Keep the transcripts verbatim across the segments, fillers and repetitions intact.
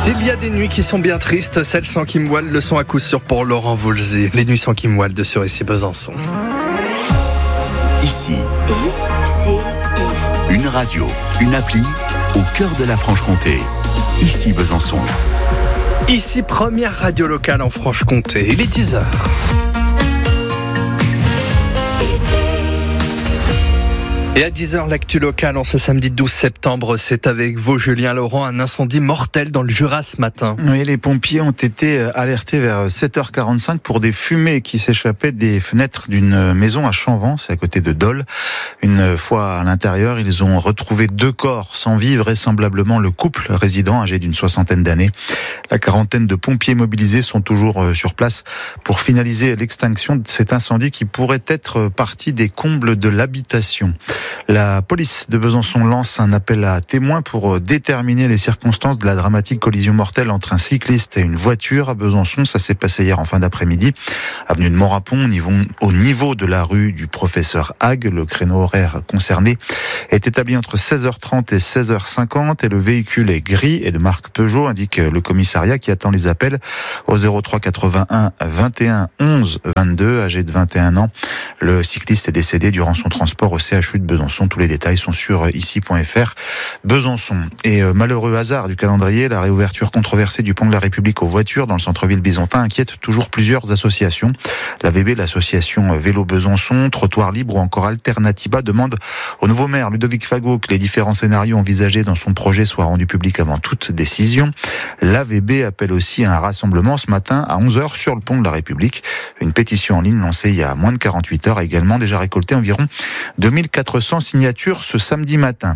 S'il y a des nuits qui sont bien tristes, celles sans Kim Wilde le sont à coup sûr pour Laurent Voulzy. Les nuits sans Kim Wilde sur Ici Besançon. Ici, I C I. une radio, une appli au cœur de la Franche-Comté. Ici Besançon. Ici, première radio locale en Franche-Comté. Il est dix heures. Et à dix heures, l'actu locale en ce samedi douze septembre, c'est avec vous, Julien Laurent, un incendie mortel dans le Jura ce matin. Oui, les pompiers ont été alertés vers sept heures quarante-cinq pour des fumées qui s'échappaient des fenêtres d'une maison à Champvans, c'est à côté de Dole. Une fois à l'intérieur, ils ont retrouvé deux corps sans vie, vraisemblablement le couple résident âgé d'une soixantaine d'années. La quarantaine de pompiers mobilisés sont toujours sur place pour finaliser l'extinction de cet incendie qui pourrait être parti des combles de l'habitation. La police de Besançon lance un appel à témoins pour déterminer les circonstances de la dramatique collision mortelle entre un cycliste et une voiture à Besançon. Ça s'est passé hier en fin d'après-midi, avenue de Montrapon, au niveau, au niveau de la rue du Professeur Hague. Le créneau horaire concerné est établi entre seize heures trente et seize heures cinquante et le véhicule est gris et de marque Peugeot, indique le commissariat qui attend les appels au zéro trois quatre-vingt-un vingt et un onze vingt-deux. Âgé de vingt et un ans, le cycliste est décédé durant son transport au C H U de Besançon. Tous les détails sont sur ici point f r. Besançon. Et euh, malheureux hasard du calendrier, la réouverture controversée du pont de la République aux voitures dans le centre-ville byzantin inquiète toujours plusieurs associations. La V B, l'association Vélo Besançon, Trottoir Libre ou encore Alternativa demande au nouveau maire Ludovic Fago que les différents scénarios envisagés dans son projet soient rendus publics avant toute décision. La V B appelle aussi à un rassemblement ce matin à onze heures sur le pont de la République. Une pétition en ligne lancée il y a moins de quarante-huit heures a également déjà récolté environ deux mille quatre cents signature ce samedi matin.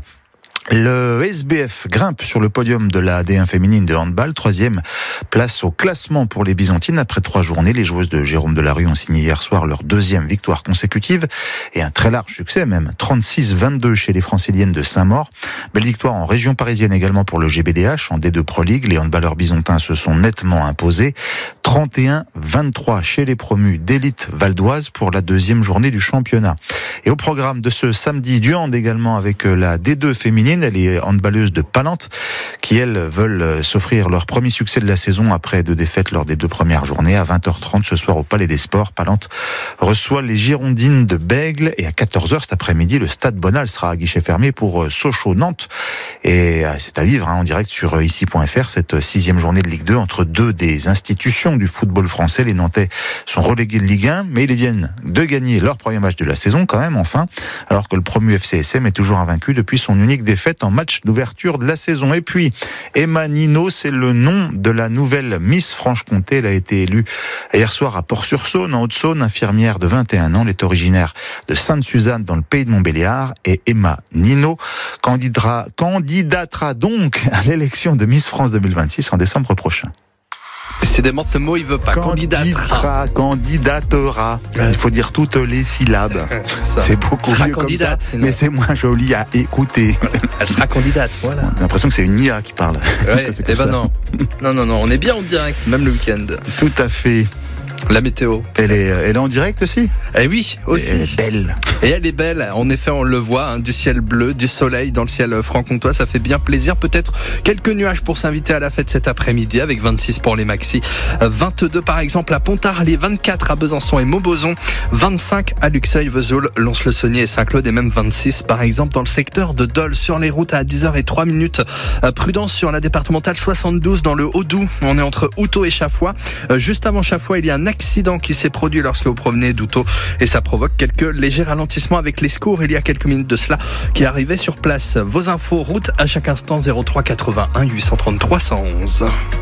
Le S B F grimpe sur le podium de la D un féminine de handball, troisième place au classement pour les Byzantines. Après trois journées, les joueuses de Jérôme Delarue ont signé hier soir leur deuxième victoire consécutive et un très large succès même, trente-six vingt-deux chez les franciliennes de Saint-Maur. Belle victoire en région parisienne également pour le G B D H en D deux Pro League. Les handballeurs byzantins se sont nettement imposés, trente et un vingt-trois chez les promus d'élite valdoise pour la deuxième journée du championnat. Et au programme de ce samedi du hand également avec la D deux féminine, les handballeuses de Palente qui, elles, veulent s'offrir leur premier succès de la saison après deux défaites lors des deux premières journées. À vingt heures trente ce soir au Palais des Sports, Palente reçoit les Girondines de Bègle et à quatorze heures cet après-midi, le Stade Bonal sera à guichet fermé pour Sochaux-Nantes. Et c'est à vivre hein, en direct sur ici point f r, cette sixième journée de Ligue deux entre deux des institutions du football français. Les Nantais sont relégués de Ligue un, mais ils viennent de gagner leur premier match de la saison quand même, enfin, alors que le promu F C S M est toujours invaincu depuis son unique défaite en match d'ouverture de la saison. Et puis, Emma Nino, c'est le nom de la nouvelle Miss Franche-Comté. Elle a été élue hier soir à Port-sur-Saône, en Haute-Saône, infirmière de vingt et un ans. Elle est originaire de Sainte-Suzanne, dans le pays de Montbéliard. Et Emma Nino candidatera, candidatera donc à l'élection de Miss France deux mille vingt-six en décembre prochain. Décidément, ce mot, il veut pas. Candidatera, candidatera. Il faut dire toutes les syllabes. C'est beaucoup mieux comme ça, sinon. Mais c'est moins joli à écouter. Elle sera candidate, voilà. On a l'impression que c'est une I A qui parle. Ouais, eh ben non. Non, non, non, on est bien en direct, même le week-end. Tout à fait. La météo. Elle est, elle est en direct aussi ? Eh oui, aussi. Et elle est belle. Et elle est belle. En effet, on le voit, hein, du ciel bleu, du soleil dans le ciel franc-comtois. Ça fait bien plaisir. Peut-être quelques nuages pour s'inviter à la fête cet après-midi avec vingt-six pour les maxis. vingt-deux par exemple à Pontarlier, vingt-quatre à Besançon et Montbozon, vingt-cinq à Luxeuil, Vesoul, Lons-le-Saunier et Saint-Claude et même vingt-six par exemple dans le secteur de Dole. Sur les routes à dix heures trois minutes. Prudence sur la départementale soixante-douze dans le Haut-Doubs. On est entre Houtot et Chaffois. Juste avant Chaffois, il y a un accident qui s'est produit lorsque vous provenez d'Houtot et ça provoque quelques légers ralentissements avec les secours il y a quelques minutes de cela qui arrivaient sur place. Vos infos route à chaque instant zéro trois quatre-vingt-un huit cent trente trois cent onze.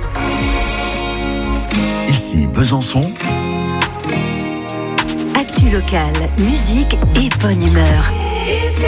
Ici Besançon. Actu locale, musique et bonne humeur.